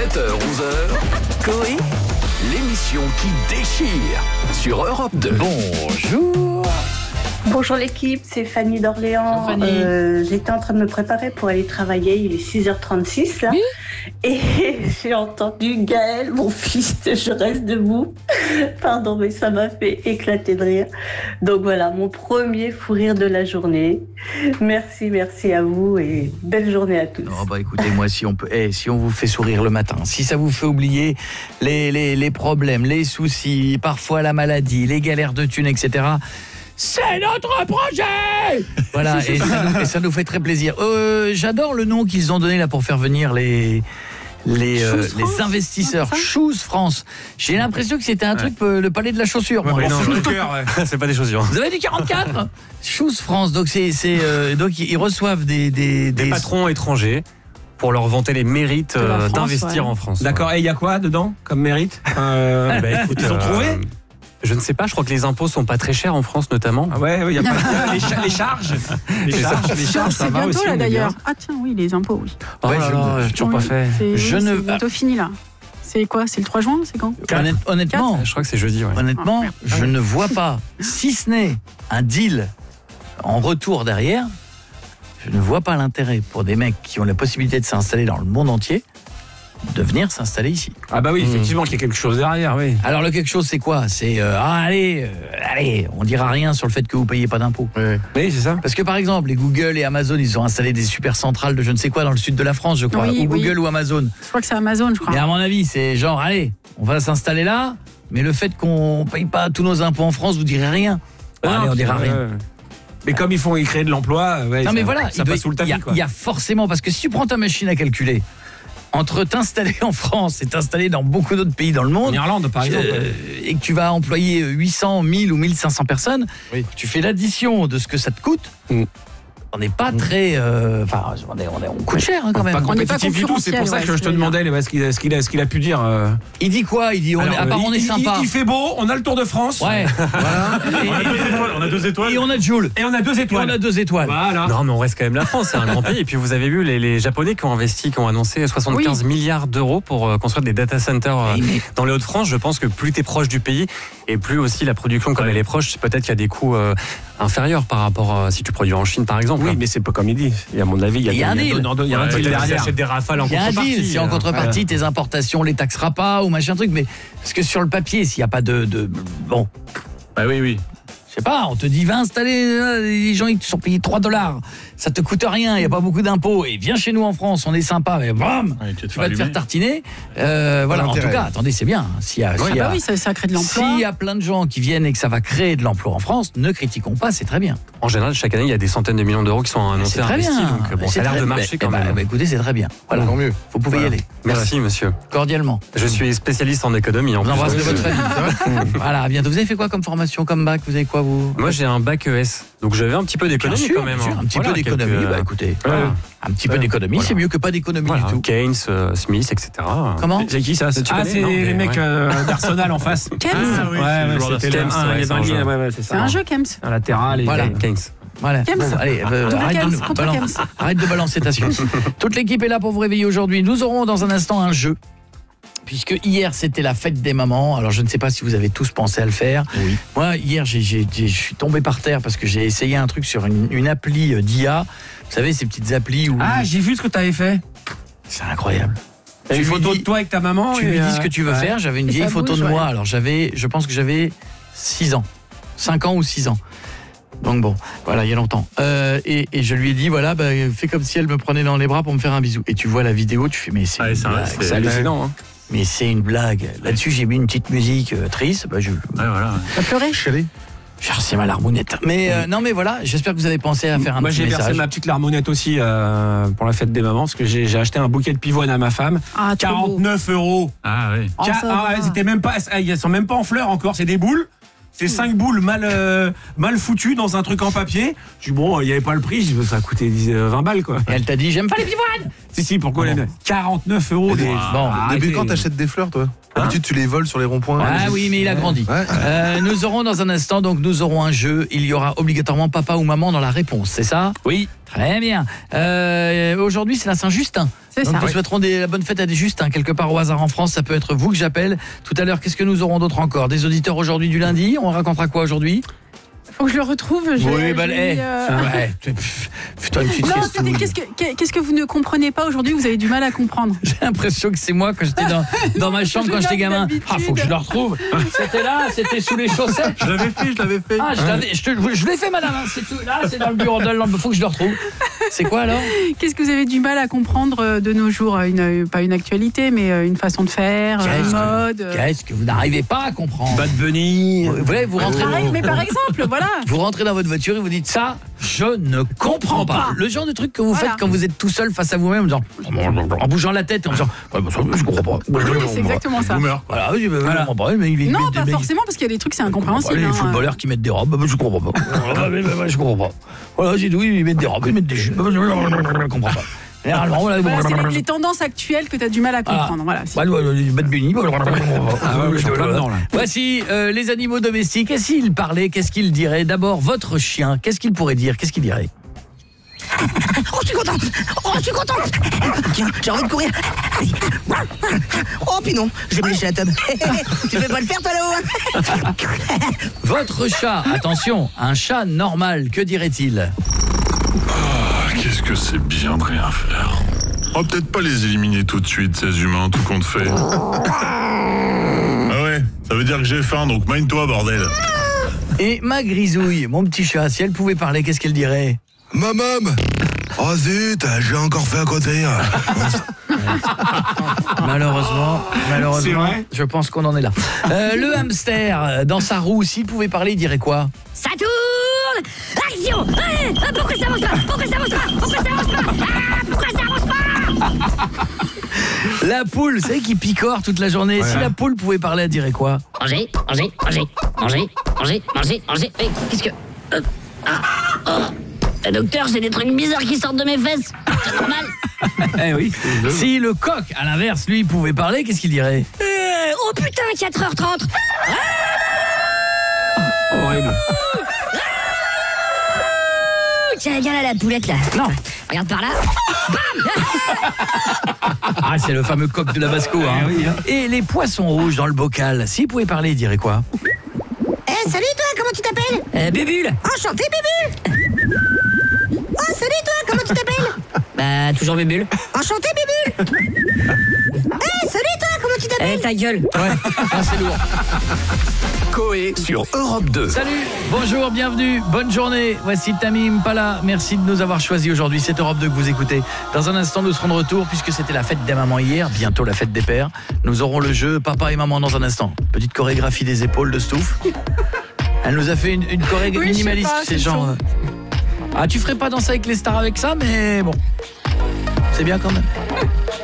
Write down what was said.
7h-11h, Coé, l'émission qui déchire sur Europe 2. bonjour. Bonjour l'équipe, c'est Fanny d'Orléans. Bonjour Fanny. J'étais en train de me préparer pour aller travailler, il est 6h36 là. Oui. Et j'ai entendu Gaël, mon fils, je reste debout. Pardon, mais ça m'a fait éclater de rire. Donc voilà, mon premier fou rire de la journée. Merci à vous et belle journée à tous. Oh bah écoutez, moi si on vous fait sourire le matin, si ça vous fait oublier les problèmes, les soucis, parfois la maladie, les galères de thunes, etc., c'est notre projet. Voilà, et ça nous fait très plaisir. J'adore le nom qu'ils ont donné là pour faire venir les investisseurs. Choose France. J'ai l'impression que c'était un truc, le palais de la chaussure. Ouais, moi. mais non, le cœur, ouais. C'est pas des chaussures. Vous avez du 44 Choose France. Donc donc ils reçoivent des patrons étrangers pour leur vanter les mérites France, d'investir en France. D'accord, et il y a quoi dedans comme mérite Écoute, Ils ont trouvé je ne sais pas, je crois que les impôts sont pas très chers en France notamment. Ah ouais, il y a pas les charges. Les charges, ça C'est va bientôt aussi. là on est d'ailleurs. bien. Ah tiens, oui, les impôts, oui. Ouais, j'ai toujours pas fait. C'est bientôt fini là. C'est quoi? C'est le 3 juin? C'est quand? Honnêtement, Je crois que c'est jeudi, ouais. honnêtement, Ah, merde. je ne vois pas, si ce n'est un deal en retour derrière, je ne vois pas l'intérêt pour des mecs qui ont la possibilité de s'installer dans le monde entier de venir s'installer ici. Ah bah oui, effectivement, qu'il y a quelque chose derrière, oui. Alors le quelque chose, c'est quoi? C'est allez, on dira rien sur le fait que vous payez pas d'impôts. Oui, c'est ça. Parce que par exemple, les Google et Amazon, ils ont installé des super centrales de je ne sais quoi dans le sud de la France, je crois, Oui, ou oui. Google ou Amazon. Je crois que c'est Amazon, je crois. Mais à mon avis, c'est genre, allez, on va s'installer là, mais le fait qu'on paye pas tous nos impôts en France, vous direz rien. Allez, on dira rien. Mais comme ils font créer de l'emploi, ouais, Non ça, mais voilà, ça passe sous le tapis, quoi. il y a forcément, parce que si tu prends ta machine à calculer, entre t'installer en France et t'installer dans beaucoup d'autres pays dans le En monde, Irlande, par exemple. et que tu vas employer 800, 1000 ou 1500 personnes, Oui. tu fais l'addition de ce que ça te coûte, on n'est pas très... Enfin, on coûte cher quand même. Pas On n'est pas compétitif du tout, c'est pour ça que je te demandais ce qu'il a pu dire. Il dit quoi? Il dit, on est sympa. Il fait beau, on a le Tour de France. Ouais, voilà. On a 2 étoiles. Et on a Joule. Et on a 2 étoiles. Voilà. Non, mais on reste quand même la France, c'est un grand pays. Et puis vous avez vu les Japonais qui ont investi, qui ont annoncé 75 milliards d'euros pour construire des data centers dans les Hauts-de-France. Je pense que plus tu es proche du pays et plus aussi la production, comme elle est proche, peut-être qu'il y a des coûts inférieurs par rapport à si tu produis en Chine, par exemple. Oui, mais c'est pas comme il dit. Et à mon avis, il y a un deal. Il y a un deal derrière. Achètent des rafales en Il y a un contrepartie. deal, si en contrepartie tes importations les taxera pas ou machin truc, mais parce que sur le papier, s'il n'y a pas de bon, Bah oui. je sais pas, on te dit va installer, les gens ils te sont payés $3, ça te coûte rien, il y a pas beaucoup d'impôts et viens chez nous en France, on est sympa, mais bam, tu vas te faire tartiner. Voilà, en tout cas, attendez, c'est bien. S'il y a, Oui, ça crée de l'emploi. s'il y a plein de gens qui viennent et que ça va créer de l'emploi en France, ne critiquons pas, c'est très bien. En général, chaque année, il y a des centaines de millions d'euros qui sont annoncés, C'est très investis. bien. Donc bon, ça a l'air de marcher quand même. Écoutez, c'est très bien. Voilà, Tant mieux. vous pouvez y aller. Merci, monsieur. Cordialement. Je suis spécialiste en économie. En On plus. embrasse de votre famille. Voilà, à bientôt. Vous avez fait quoi comme formation, comme bac? Vous avez quoi, vous? Moi, j'ai un bac ES, donc j'avais un petit peu d'économie Bien sûr, quand même. bien sûr, hein. un petit Voilà, peu d'économie, quelques, bah écoutez, un petit peu d'économie, Voilà. c'est mieux que pas d'économie voilà, du tout. Keynes, Smith, etc. Comment? C'est qui ça? Tu connais, c'est non, les mais mecs d'Arsenal en face. Kems. C'était Kems, il est dans c'est un le jeu. c'est C'est ça. un jeu, Kems. Un latéral. Voilà. Keynes. Voilà. Kems. Bon, allez, Double Kems, arrête de balancer ta suite. Toute l'équipe est là pour vous réveiller aujourd'hui. Nous aurons dans un instant un jeu. Puisque hier c'était la fête des mamans, alors je ne sais pas si vous avez tous pensé à le faire. Oui. Moi hier je suis tombé par terre parce que j'ai essayé un truc sur une appli d'IA. Vous savez ces petites applis où Ah, j'ai vu ce que tu avais fait. c'est incroyable. Une lui photo dis- de toi avec ta maman. Tu lui dis ce que tu veux faire. J'avais une Et vieille ça photo bouge, de moi. ouais. Alors je pense que j'avais 6 ans. 5 ans ou 6 ans. Donc bon, voilà, il y a longtemps. Et je lui ai dit, voilà, fais comme si elle me prenait dans les bras pour me faire un bisou. Et tu vois la vidéo, tu fais, mais c'est une blague. C'est hallucinant. Hein. Mais c'est une blague. Là-dessus, j'ai mis une petite musique triste. Voilà. T'as pleuré? J'ai reçu ma larmounette. Mais non, mais voilà, j'espère que vous avez pensé à faire un Moi, petit j'ai versé message. ma petite larmounette aussi pour la fête des mamans parce que j'ai acheté un bouquet de pivoine à ma femme. Ah, trop beau. 49 €. Ah oui. Oh, ça va. C'était même pas, elles sont même pas en fleurs encore, c'est des boules. C'est 5 boules mal foutues dans un truc en papier. Je dis bon, il n'y avait pas le prix, je dis, ça a coûté 20 balles quoi. Et elle t'a dit, j'aime pas les pivoines. Si, pourquoi les 49 €. Bon, Depuis quand t'achètes des fleurs, toi? D'habitude, tu les voles sur les ronds-points. Ah oui, mais il a grandi. Ouais. Nous aurons dans un instant, donc nous aurons un jeu. Il y aura obligatoirement papa ou maman dans la réponse, c'est ça? Oui. Très bien. Aujourd'hui, c'est la Saint-Justin. C'est Donc ça. nous souhaiterons la bonne fête à des Justins, quelque part au hasard en France. Ça peut être vous que j'appelle. Tout à l'heure, qu'est-ce que nous aurons d'autre encore? Des auditeurs aujourd'hui du lundi. On racontera quoi aujourd'hui? Faut que je le retrouve. Putain, une petite Non, sieste. c'était qu'est-ce que vous ne comprenez pas aujourd'hui, vous avez du mal à comprendre. J'ai l'impression que c'est moi quand j'étais dans ma chambre quand j'étais gamin. Ah, faut que je le retrouve. C'était là, c'était sous les chaussettes. Je l'avais fait. Ah, je l'ai fait, madame. C'est tout. Là, c'est dans le bureau de l'homme. Faut que je le retrouve. C'est quoi alors? Qu'est-ce que vous avez du mal à comprendre de nos jours? Pas une actualité, mais une façon de faire, une mode. Qu'est-ce que vous n'arrivez pas à comprendre? Bad Bunny. Vous rentrez. Mais par exemple, voilà. Vous rentrez dans votre voiture et vous dites ça, je ne comprends pas. Le genre de truc que vous faites quand vous êtes tout seul face à vous-même, en bougeant la tête et en disant je comprends pas. Oui, c'est exactement ça. Voilà, je comprends pas. Mais Non, pas forcément, parce qu'il y a des trucs, c'est incompréhensible. Les footballeurs qui mettent des robes, je comprends pas. Je comprends pas. Voilà, j'ai dit oui, ils mettent des robes, ils mettent des jupes, je comprends pas. Généralement, voilà, c'est les tendances actuelles que tu as du mal à comprendre. Voilà. Bad Bunny. Voici les animaux domestiques. Et s'ils parlaient, qu'est-ce qu'ils diraient? D'abord, votre chien, qu'est-ce qu'il pourrait dire? Qu'est-ce qu'il dirait? Oh, je suis content. Tiens, j'ai envie de courir. Oh, puis non, je vais me lécher la tub. Tu peux pas le faire, toi, là-haut? Votre chat, attention, un chat normal, que dirait-il? Qu'est-ce que c'est bien de rien faire. On va peut-être pas les éliminer tout de suite, ces humains, tout compte fait. Ah ouais, ça veut dire que j'ai faim, donc mine-toi, bordel. Et ma grisouille, mon petit chat, si elle pouvait parler, qu'est-ce qu'elle dirait? Maman. Oh zut, j'ai encore fait à côté. Malheureusement, C'est vrai. je pense qu'on en est là. Le hamster, dans sa roue, s'il pouvait parler, il dirait quoi? Ça tourne. Action. Pourquoi ça avance pas? Pourquoi ça avance pas? Pourquoi ça avance pas? Pourquoi ça avance pas? La poule, vous savez qui picore toute la journée. Si la poule pouvait parler, elle dirait quoi? Manger. Mais qu'est-ce que... Docteur, c'est des trucs bizarres qui sortent de mes fesses. C'est normal. Eh oui. Si le coq, à l'inverse, lui, pouvait parler, qu'est-ce qu'il dirait? Oh putain, 4h30. Horrible. Tiens, viens là, la poulette, là. Non. Regarde par là. Ah, c'est le fameux coq de la Basco. Hein. Et les poissons rouges dans le bocal, s'ils pouvaient parler, ils diraient quoi? Salut toi, comment tu t'appelles? Bubule. Enchanté, Bubule. Oh, salut toi, comment tu t'appelles? Bah, toujours Bubule. Enchanté, Bubule. Salut toi, comment tu t'appelles? Ta gueule. Ouais, ah, c'est lourd. Coé sur Europe 2. Salut, bonjour, bienvenue, bonne journée. Voici Tamim Pala. Merci de nous avoir choisis aujourd'hui. C'est Europe 2 que vous écoutez. Dans un instant, nous serons de retour puisque c'était la fête des mamans hier, bientôt la fête des pères. Nous aurons le jeu Papa et Maman dans un instant. Petite chorégraphie des épaules de Stouff. Elle nous a fait une chorégraphie minimaliste. C'est genre... Ah, tu ferais pas danser avec les stars avec ça, mais bon. C'est bien quand même.